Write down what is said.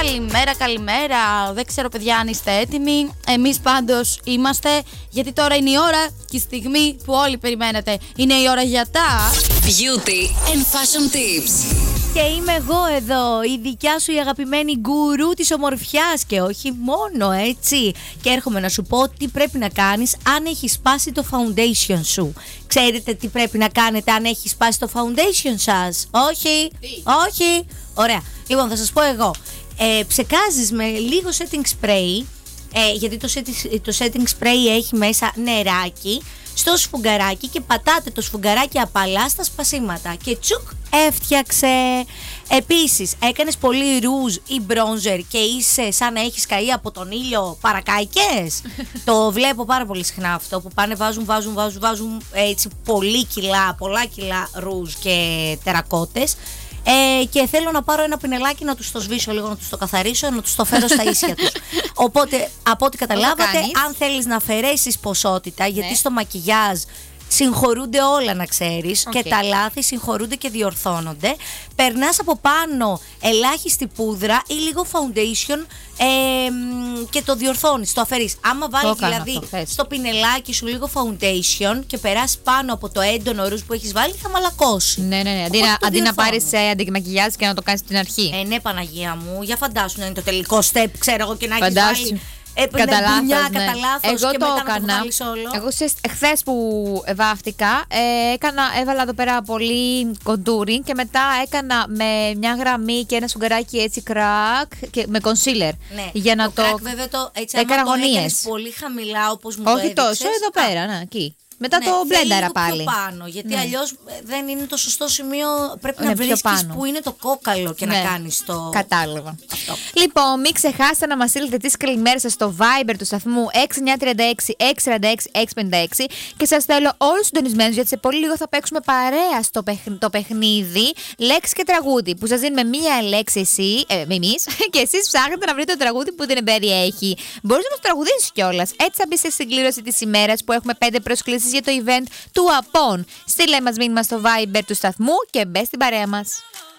Καλημέρα. Δεν ξέρω, παιδιά, αν είστε έτοιμοι. Εμείς πάντως είμαστε, γιατί τώρα είναι η ώρα και η στιγμή που όλοι περιμένετε. Είναι η ώρα για τα Beauty and Fashion Tips. Και είμαι εγώ εδώ, η δικιά σου η αγαπημένη γκουρού της ομορφιάς και όχι μόνο, έτσι. Και έρχομαι να σου πω τι πρέπει να κάνεις αν έχει σπάσει το foundation σου. Ξέρετε τι πρέπει να κάνετε αν έχει σπάσει το foundation σας? Όχι, όχι. Ωραία, λοιπόν θα σας πω εγώ. Ψεκάζεις με λίγο setting spray, γιατί το setting spray έχει μέσα νεράκι, στο σφουγγαράκι και πατάτε το σφουγγαράκι απαλά στα σπασίματα και τσουκ, έφτιαξε. Επίσης έκανες πολύ ρούζ ή μπρόνζερ και είσαι σαν να έχεις καεί από τον ήλιο, παρακάικες. Το βλέπω πάρα πολύ συχνά αυτό που πάνε βάζουν έτσι πολλά κιλά ρούζ και τερακότες. Και θέλω να πάρω ένα πινελάκι να τους το σβήσω λίγο, να τους το καθαρίσω, να τους το φέρω στα ίσια τους. Οπότε, από ό,τι καταλάβατε, αν θέλεις να αφαιρέσεις ποσότητα, γιατί στο μακιγιάζ συγχωρούνται όλα, να ξέρεις, και τα λάθη συγχωρούνται και διορθώνονται. Περνάς από πάνω ελάχιστη πούδρα ή λίγο foundation και το διορθώνεις, το αφαιρείς. Άμα βάλεις δηλαδή στο πινελάκι σου λίγο foundation και περάσεις πάνω από το έντονο ρούζ που έχεις βάλει, θα μαλακώσει. Ναι. Αντί να πάρεις αντιμακιγιάζ και να το κάνεις στην αρχή. Ναι, Παναγία μου, για φαντάσου να είναι το τελικό step, ξέρω εγώ, και να έχεις βάλει. Κατά λάθος, εγώ και το έκανα. Εγώ χθες που βάφτηκα, έβαλα εδώ πέρα πολύ κοντούρι και μετά έκανα με μια γραμμή και ένα σφουγγαράκι έτσι κρακ και με concealer. Ναι. Για να το κρακ, βέβαια, έτσι, έκανα γωνίες. Πολύ χαμηλά όπως μου το έδειξες. Όχι τόσο, εδώ πέρα, εκεί. Μετά το μπλένταρα πάλι. Πιο πάνω, γιατί αλλιώς δεν είναι το σωστό σημείο. Πρέπει να βρίσκεις που είναι το κόκαλο και να κάνεις το. Κατάλαβα. Αυτό. Λοιπόν, μην ξεχάσετε να μας στείλετε τις καλημέρες σας στο Viber του σταθμού 6936-646-656 και σας θέλω όλους συντονισμένους, γιατί σε πολύ λίγο θα παίξουμε παρέα στο το παιχνίδι λέξη και τραγούδι που σας δίνουμε μία λέξη εμείς και εσείς ψάχνετε να βρείτε το τραγούδι που την περιέχει. Μπορείς να μας τραγουδήσεις κιόλας. Έτσι θα μπει στη συγκλήρωση της ημέρας που έχουμε 5 προσκλήσεις για το event του ΑΠΟΝ. Στείλε μας μήνυμα στο Viber του σταθμού και μπες στην παρέα μας.